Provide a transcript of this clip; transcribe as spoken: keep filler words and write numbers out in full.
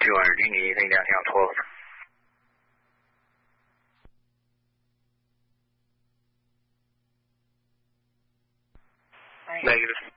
two hundred. Do you need anything downtown twelve? Negative.